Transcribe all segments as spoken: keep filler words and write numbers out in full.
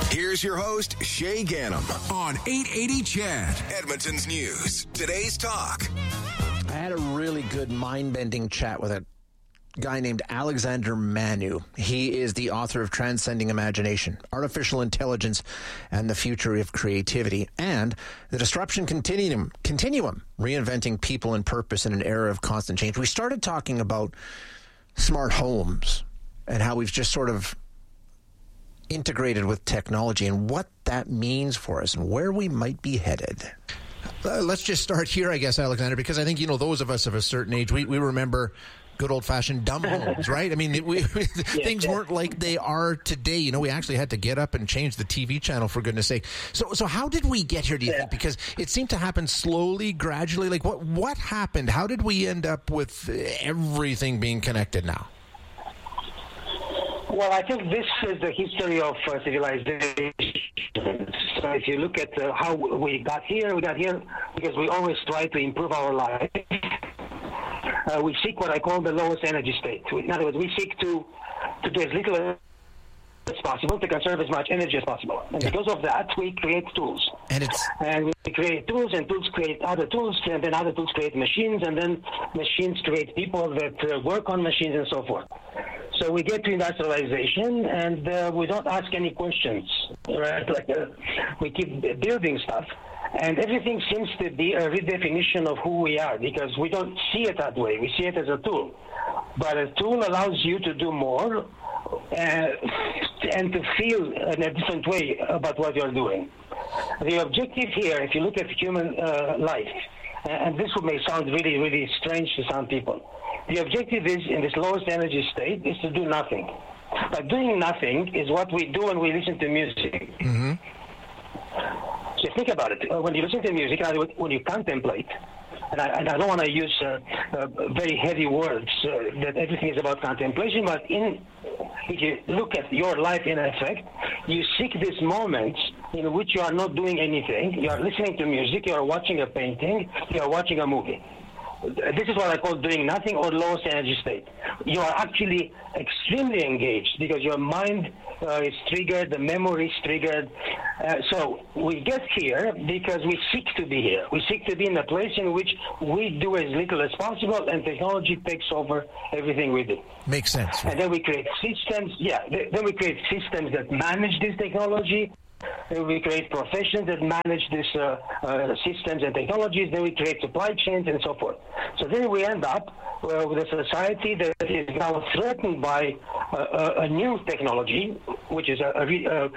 Here's your host, Shay Ganem, on eight eighty C H E D, Edmonton's News. Today's Talk. I had a really good mind-bending chat with a guy named Alexander Manu. He is the author of Transcending Imagination, Artificial Intelligence and the Future of Creativity, and The Disruption Continuum, Continuum, Reinventing People and Purpose in an Era of Constant Change. We started talking about smart homes and how we've just sort of integrated with technology and what that means for us and where we might be headed. Uh, let's just start here, I guess, Alexander, because I think, you know, those of us of a certain age, we, we remember good old-fashioned dumb homes, right? I mean, we, we, things weren't like they are today. You know, we actually had to get up and change the T V channel, for goodness sake. So so how did we get here, do you think? Because it seemed to happen slowly, gradually. Like, what, what happened? How did we end up with everything being connected now? Well, I think this is the history of uh, civilization. So if you look at uh, how we got here, we got here because we always try to improve our life. Uh, we seek what I call the lowest energy state. In other words, we seek to, to do as little as possible to conserve as much energy as possible. And yeah. because of that, we create tools. And it's and we create tools, and tools create other tools, and then other tools create machines, and then machines create people that uh, work on machines and so forth. So we get to industrialization, and uh, we don't ask any questions, right? Like uh, we keep building stuff, and everything seems to be a redefinition of who we are because we don't see it that way. We see it as a tool, but a tool allows you to do more uh, and to feel in a different way about what you're doing. The objective here, if you look at human uh, life, and this may sound really, really strange to some people. The objective is, in this lowest energy state, is to do nothing. But doing nothing is what we do when we listen to music. Mm-hmm. So think about it. When you listen to music, when you contemplate, and I, and I don't want to use uh, uh, very heavy words, uh, that everything is about contemplation, but in, if you look at your life in effect, you seek these moments in which you are not doing anything. You are listening to music, you are watching a painting, you are watching a movie. This is what I call doing nothing or lowest energy state. You are actually extremely engaged because your mind uh, is triggered, the memory is triggered. Uh, so we get here because we seek to be here. We seek to be in a place in which we do as little as possible and technology takes over everything we do. Makes sense. And then we create systems, yeah, then we create systems that manage this technology. Then we create professions that manage these uh, uh, systems and technologies. Then we create supply chains and so forth. So then we end up uh, with a society that is now threatened by uh, a, a new technology, which is a, a, a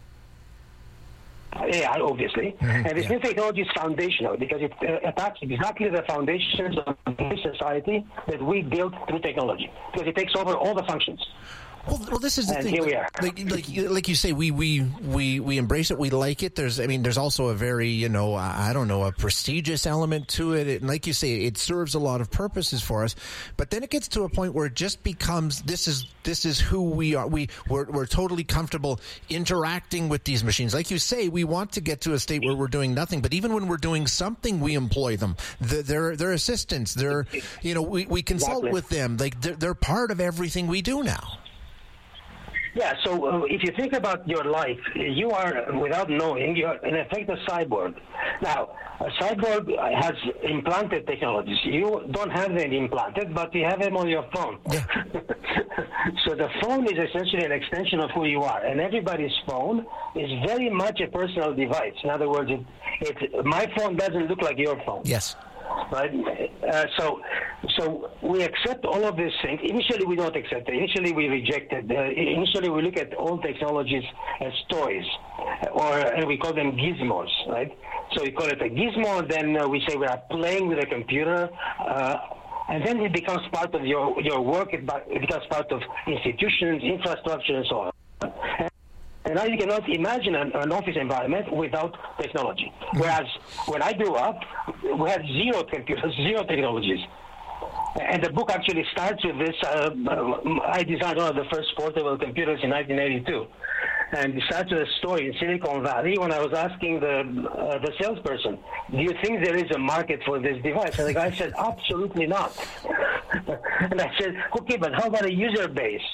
A I, obviously. Mm-hmm, and this yeah. new technology is foundational because it uh, attacks exactly the foundations of this society that we built through technology because it takes over all the functions. Well, well, this is the and thing. Here we are. Like, like, like you say, we, we, we, we embrace it. We like it. There's, I mean, there's also a very, you know, I don't know, a prestigious element to it. And like you say, it serves a lot of purposes for us. But then it gets to a point where it just becomes this is this is who we are. We we're, we're totally comfortable interacting with these machines. Like you say, we want to get to a state where we're doing nothing. But even when we're doing something, we employ them. They're they're, they're assistants. They're, you know, we, we consult exactly. with them. Like they're, they're part of everything we do now. Yeah, so uh, if you think about your life, you are, without knowing, you are in effect a cyborg. Now, a cyborg has implanted technologies. You don't have them implanted, but you have them on your phone. Yeah. So the phone is essentially an extension of who you are, and everybody's phone is very much a personal device. In other words, it, it, my phone doesn't look like your phone. Yes. Right? Uh, so so we accept all of these things. Initially, we don't accept it. Initially, we reject it. Uh, initially, we look at all technologies as toys, or and we call them gizmos, right? So we call it a gizmo, then uh, we say we are playing with a computer, uh, and then it becomes part of your, your work. It, it becomes part of institutions, infrastructure, and so on. And And now you cannot imagine an, an office environment without technology. Whereas when I grew up, we had zero computers, zero technologies. And the book actually starts with this. Uh, I designed one of the first portable computers in nineteen eighty-two. And it starts with a story in Silicon Valley when I was asking the uh, the salesperson, do you think there is a market for this device? And the guy said, absolutely not. And I said, okay, but how about a user base?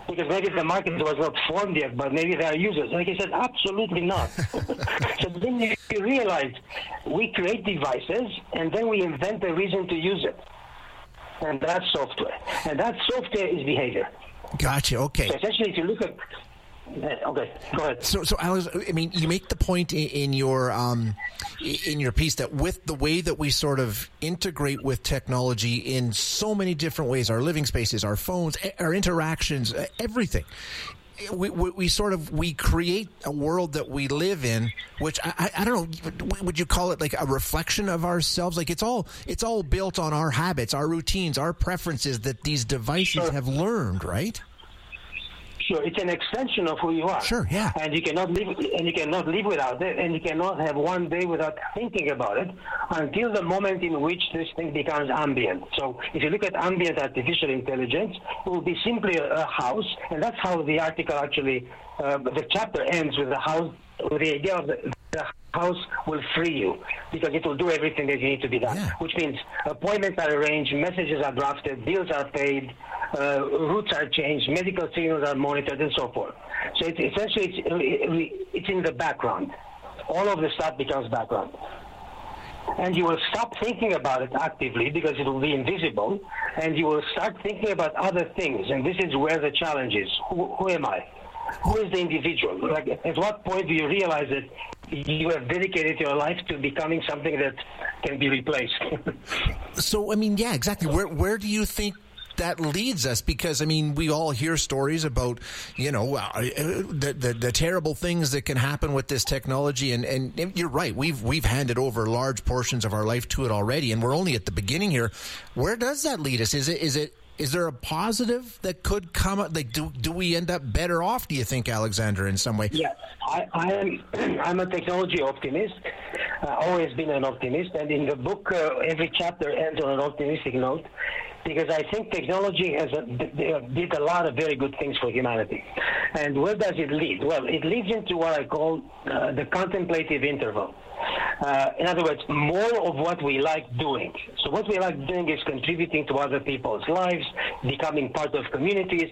Because maybe the market was not formed yet, but maybe there are users. Like I said, absolutely not. So then you realize we create devices and then we invent a reason to use it. And that's software. And that software is behavior. Gotcha. Okay. So essentially, if you look at Okay, go ahead. So, so Alex, I mean, you make the point in, in your um, in your piece that with the way that we sort of integrate with technology in so many different ways, our living spaces, our phones, our interactions, everything, we, we, we sort of we create a world that we live in, which I, I, I don't know, would you call it like a reflection of ourselves? Like it's all it's all built on our habits, our routines, our preferences that these devices Sure. have learned, right? Sure, it's an extension of who you are. Sure, yeah. And you cannot live, and you cannot live without it, and you cannot have one day without thinking about it until the moment in which this thing becomes ambient. So, if you look at ambient artificial intelligence, it will be simply a, a house, and that's how the article actually, uh, the chapter ends with the house, with the idea of the, the house will free you because it will do everything that you need to be done. Yeah. Which means appointments are arranged, messages are drafted, bills are paid. Uh, routes are changed, medical signals are monitored, and so forth. So it's essentially it's, it's in the background. All of the stuff becomes background. And you will stop thinking about it actively because it will be invisible, and you will start thinking about other things. And this is where the challenge is. Who, who am I? Who is the individual? Like, at what point do you realize that you have dedicated your life to becoming something that can be replaced? So, I mean, yeah, exactly. Where where do you think that leads us? Because, I mean, we all hear stories about, you know, uh, the, the the terrible things that can happen with this technology. And, and you're right. We've we've handed over large portions of our life to it already, and we're only at the beginning here. Where does that lead us? Is it is it is there a positive that could come? Like, do do we end up better off? Do you think, Alexander, in some way? Yeah, I, I am. I'm a technology optimist. I've always been an optimist, and in the book, uh, every chapter ends on an optimistic note. Because I think technology has a, did a lot of very good things for humanity. And where does it lead? Well, it leads into what I call uh, the contemplative interval. Uh, in other words, more of what we like doing. So what we like doing is contributing to other people's lives, becoming part of communities,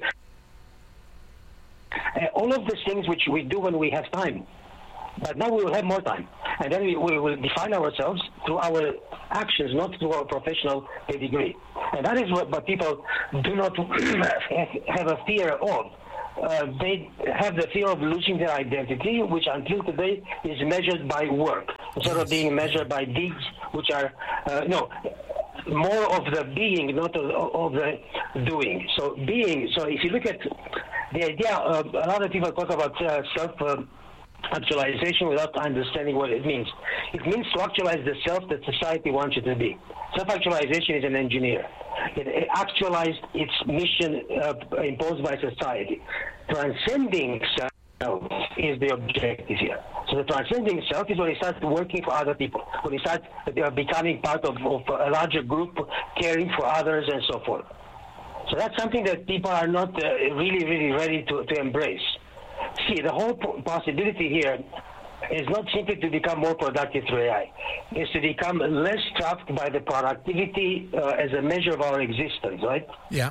uh, all of the things which we do when we have time. But now we will have more time. And then we, we will define ourselves through our actions, not through our professional pedigree. And that is what, what people do not have a fear of. Uh, they have the fear of losing their identity, which until today is measured by work, instead of being measured by deeds, which are, uh, no, more of the being, not of, of the doing. So being, so if you look at the idea, uh, a lot of people talk about uh, self- uh, actualization without understanding what it means. It means to actualize the self that society wants you to be. Self-actualization is an engineer. It, it actualized its mission uh, imposed by society. Transcending self is the objective here. So the transcending self is when you start working for other people, when you start uh, becoming part of, of a larger group, caring for others, and so forth. So that's something that people are not uh, really, really ready to, to embrace. See, the whole possibility here is not simply to become more productive through A I. It's to become less trapped by the productivity uh, as a measure of our existence, right? Yeah.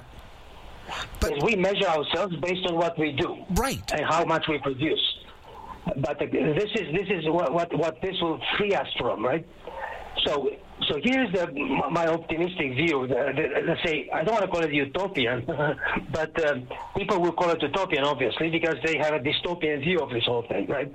But we measure ourselves based on what we do, right, and how much we produce. But uh, this is this is what, what what this will free us from, right? So. So here's the, my optimistic view. The, the, let's say, I don't want to call it utopian, but uh, people will call it utopian, obviously, because they have a dystopian view of this whole thing, right?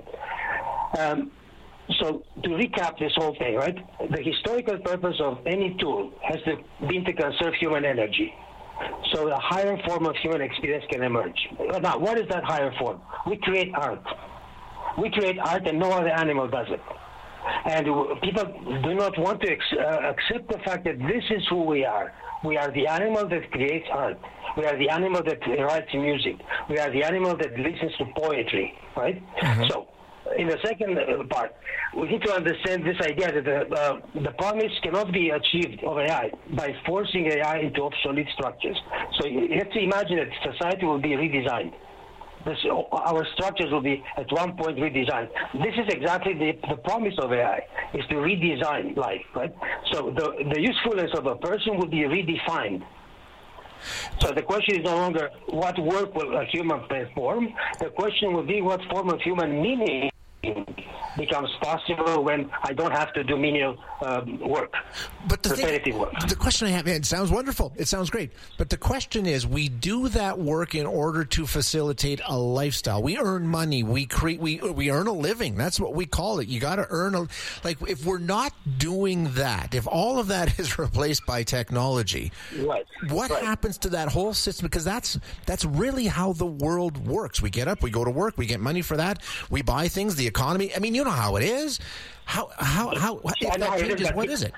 Um, so to recap this whole thing, right? The historical purpose of any tool has to, been to conserve human energy. So a higher form of human experience can emerge. Now, what is that higher form? We create art. We create art and no other animal does it. And people do not want to ex- uh, accept the fact that this is who we are. We are the animal that creates art. We are the animal that writes music. We are the animal that listens to poetry, right? Mm-hmm. So, in the second part, we need to understand this idea that the, uh, the promise cannot be achieved of A I by forcing A I into obsolete structures. So you have to imagine that society will be redesigned. This, our structures will be at one point redesigned. This is exactly the, the promise of A I, is to redesign life, right? So the, the usefulness of a person will be redefined. So the question is no longer what work will a human perform. The question will be what form of human meaning becomes possible when I don't have to do menial um, work, but the repetitive thing, work. The question I have, it sounds wonderful. It sounds great. But the question is, we do that work in order to facilitate a lifestyle. We earn money. We create. We we earn a living. That's what we call it. You got to earn a like. If we're not doing that, if all of that is replaced by technology, right. what right. happens to that whole system? Because that's that's really how the world works. We get up, we go to work, we get money for that, we buy things. The economy. I mean, you know how it is. How how how if that changes, what is it?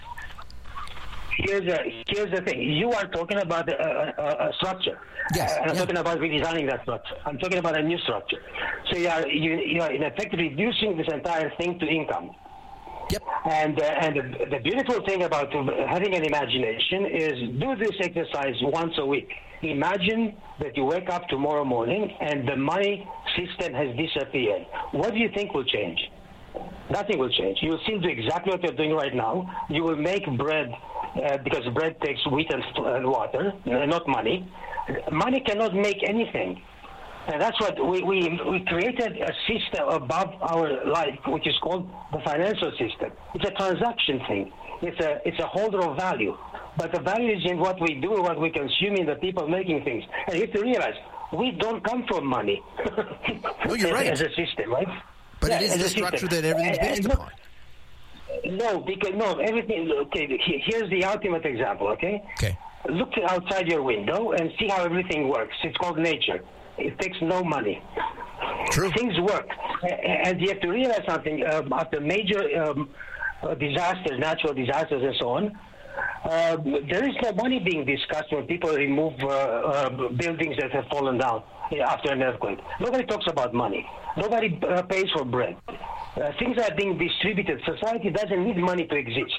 Here's a, here's the thing. You are talking about a, a, a structure. Yes. Uh, I'm yeah. talking about redesigning that structure. I'm talking about a new structure. So you are you, you are in effect reducing this entire thing to income. Yep. And uh, and the, the beautiful thing about having an imagination is do this exercise once a week. Imagine that you wake up tomorrow morning and the money system has disappeared. What do you think will change? Nothing will change. You will still do exactly what you're doing right now. You will make bread uh, because bread takes wheat and, and water, uh, not money. Money cannot make anything. And that's what we, we, we created a system above our life, which is called the financial system. It's a transaction thing. It's a, it's a holder of value. But the value is in what we do, what we consume, in the people making things. And you have to realize, we don't come from money. Well, you're right. As a system, right? But yeah, it is the structure system. that everything's based and, and upon. No, because, no, everything, okay, here's the ultimate example, okay? Okay. Look outside your window and see how everything works. It's called nature. It takes no money. True. Things work. And you have to realize something. Um, after major um, uh, disasters, natural disasters and so on, uh, there is no money being discussed when people remove uh, uh, buildings that have fallen down after an earthquake. Nobody talks about money. Nobody uh, pays for bread. Uh, things are being distributed. Society doesn't need money to exist.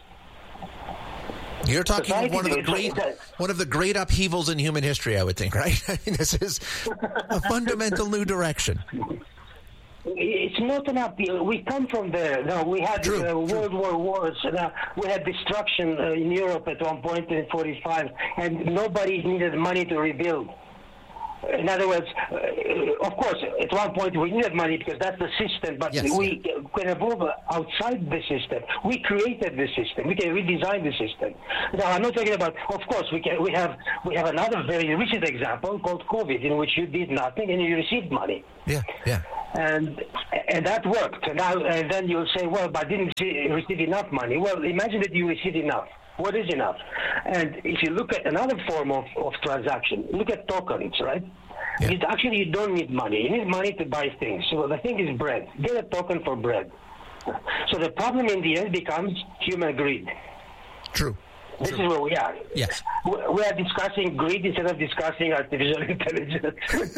You're talking Society one of the is- great one of the great upheavals in human history, I would think, right? I mean, this is a fundamental new direction. It's not an appeal. We come from there. No, we had True, uh, true. World War wars. Uh, we had destruction uh, in Europe at one point in forty-five, and nobody needed money to rebuild. In other words, uh, of course, at one point we needed money because that's the system, but Yes. we can evolve outside the system. We created the system. We can redesign the system. Now, I'm not talking about, of course, we can. We have we have another very recent example called COVID, in which you did nothing and you received money. Yeah, yeah. And and that worked. And now and then you'll say, well, but I didn't receive enough money. Well, imagine that you received enough. What is enough? And if you look at another form of, of transaction, look at tokens, right? Yeah. It, actually, you don't need money. You need money to buy things. So the thing is bread. Get a token for bread. So the problem in the end becomes human greed. True. This True. is where we are. Yes. We are discussing greed instead of discussing artificial intelligence.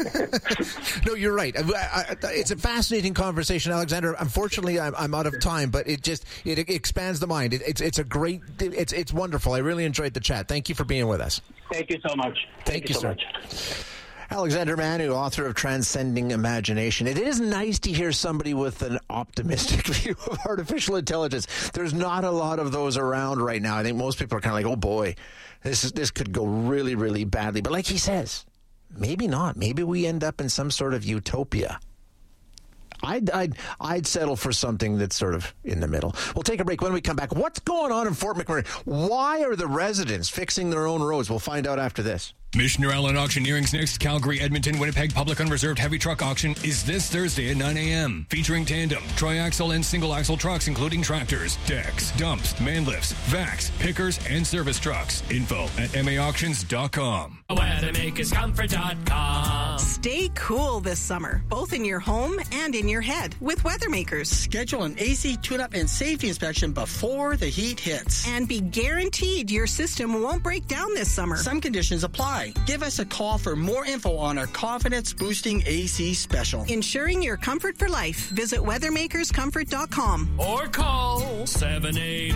No, you're right. I, I, it's a fascinating conversation, Alexander. Unfortunately, I'm, I'm out of time, but it just it, it expands the mind. It, it's it's a great. It's it's wonderful. I really enjoyed the chat. Thank you for being with us. Thank you so much. Thank, Thank you, so sir. much. Alexander Manu, author of Transcending Imagination. It is nice to hear somebody with an optimistic view of artificial intelligence. There's not a lot of those around right now. I think most people are kind of like, oh boy, this is, this could go really, really badly. But like he says, maybe not. Maybe we end up in some sort of utopia. I'd, I'd, I'd settle for something that's sort of in the middle. We'll take a break. When we come back, what's going on in Fort McMurray? Why are the residents fixing their own roads? We'll find out after this. Missioner Allen Auctioneering's next Calgary, Edmonton, Winnipeg Public Unreserved Heavy Truck Auction is this Thursday at nine a.m. Featuring tandem, triaxle, and single-axle trucks, including tractors, decks, dumps, man lifts, vacs, pickers, and service trucks. Info at m a auctions dot com. weathermakers comfort dot com. Stay cool this summer, both in your home and in your head with Weathermakers. Schedule an A C tune-up and safety inspection before the heat hits. And be guaranteed your system won't break down this summer. Some conditions apply. Give us a call for more info on our confidence-boosting A C special. Ensuring your comfort for life. Visit weathermakers comfort dot com. Or call seven eight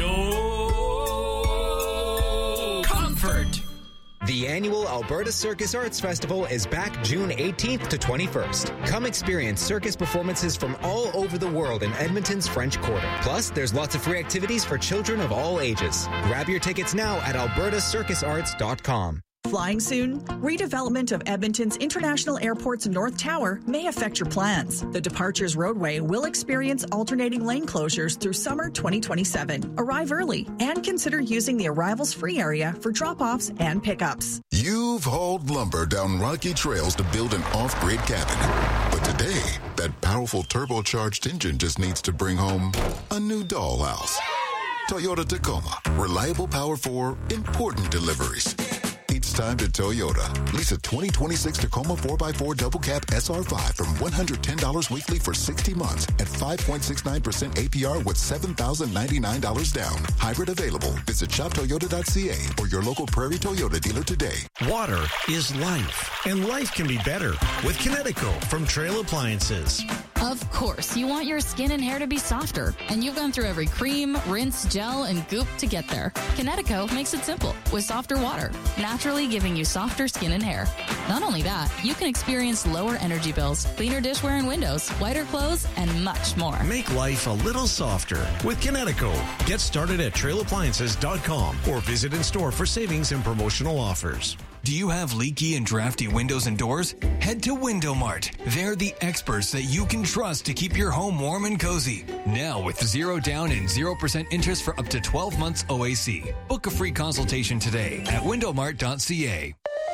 zero comfort. The annual Alberta Circus Arts Festival is back June eighteenth to twenty-first. Come experience circus performances from all over the world in Edmonton's French Quarter. Plus, there's lots of free activities for children of all ages. Grab your tickets now at alberta circus arts dot com. Flying soon? Redevelopment of Edmonton's International Airport's North Tower may affect your plans. The departures roadway will experience alternating lane closures through summer twenty twenty-seven. Arrive early and consider using the arrivals free area for drop-offs and pickups. You've hauled lumber down rocky trails to build an off-grid cabin. But today, that powerful turbocharged engine just needs to bring home a new dollhouse. Toyota Tacoma. Reliable power for important deliveries. It's time to Toyota. Lease a twenty twenty-six Tacoma four by four Double Cab S R five from one hundred ten dollars weekly for sixty months at five point six nine percent A P R with seven thousand ninety-nine dollars down. Hybrid available. Visit shop toyota dot c a or your local Prairie Toyota dealer today. Water is life, and life can be better with Kinetico from Trail Appliances. Of course, you want your skin and hair to be softer, and you've gone through every cream, rinse, gel, and goop to get there. Kinetico makes it simple with softer water, naturally giving you softer skin and hair. Not only that, you can experience lower energy bills, cleaner dishware and windows, whiter clothes, and much more. Make life a little softer with Kinetico. Get started at trail appliances dot com or visit in store for savings and promotional offers. Do you have leaky and drafty windows and doors? Head to Window Mart. They're the experts that you can trust to keep your home warm and cozy. Now with zero down and zero percent interest for up to twelve months O A C. Book a free consultation today at window mart dot c a.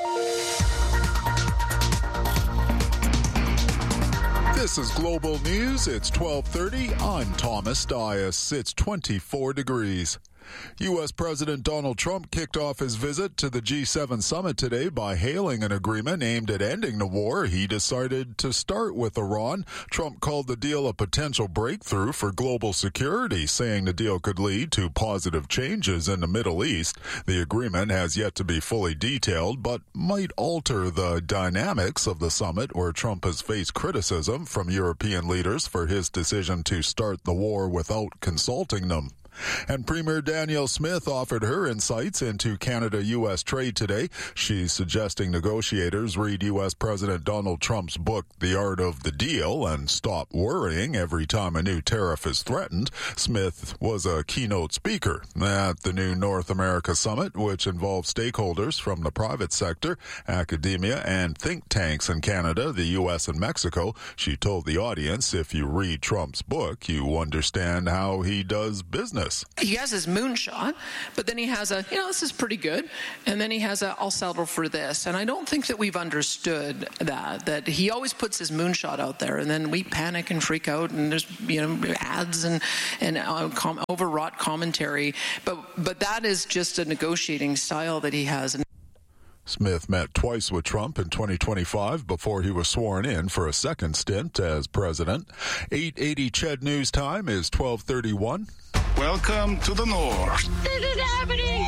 This is Global News. It's twelve thirty. I'm Thomas Dias. It's twenty-four degrees. U S. President Donald Trump kicked off his visit to the G seven summit today by hailing an agreement aimed at ending the war he decided to start with Iran. Trump called the deal a potential breakthrough for global security, saying the deal could lead to positive changes in the Middle East. The agreement has yet to be fully detailed, but might alter the dynamics of the summit, where Trump has faced criticism from European leaders for his decision to start the war without consulting them. And Premier Danielle Smith offered her insights into Canada-U S trade today. She's suggesting negotiators read U S. President Donald Trump's book, The Art of the Deal, and stop worrying every time a new tariff is threatened. Smith was a keynote speaker at the new North America Summit, which involves stakeholders from the private sector, academia, and think tanks in Canada, the U S, and Mexico. She told the audience, if you read Trump's book, you understand how he does business. He has his moonshot, but then he has a, you know, this is pretty good. And then he has a, I'll settle for this. And I don't think that we've understood that, that he always puts his moonshot out there, and then we panic and freak out, and there's, you know, ads and, and uh, com- overwrought commentary. But, but that is just a negotiating style that he has. Smith met twice with Trump in twenty twenty-five before he was sworn in for a second stint as president. eight eighty C H E D News Time is twelve thirty-one. Welcome to the North. This is happening!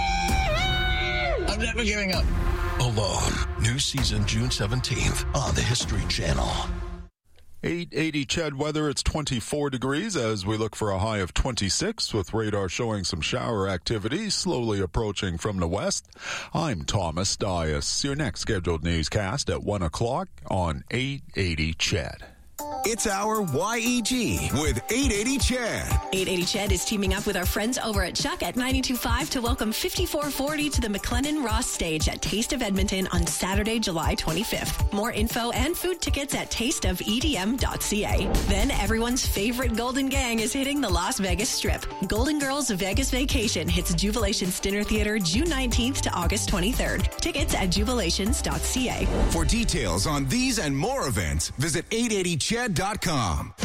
I'm never giving up. Alone. New season June seventeenth on the History Channel. eight eighty C H E D weather, it's twenty-four degrees as we look for a high of twenty-six with radar showing some shower activity slowly approaching from the west. I'm Thomas Dias. Your next scheduled newscast at one o'clock on eight eighty C H E D. It's our Y E G with eight eighty C H E D. eight eighty C H E D is teaming up with our friends over at Chuck at ninety-two point five to welcome fifty-four forty to the McLennan Ross stage at Taste of Edmonton on Saturday, July twenty-fifth. More info and food tickets at taste of e d m dot c a. Then everyone's favorite Golden Gang is hitting the Las Vegas Strip. Golden Girls Vegas Vacation hits Jubilations Dinner Theater June nineteenth to August twenty-third. Tickets at jubilations dot c a. For details on these and more events, visit eight eighty C H E D dot com.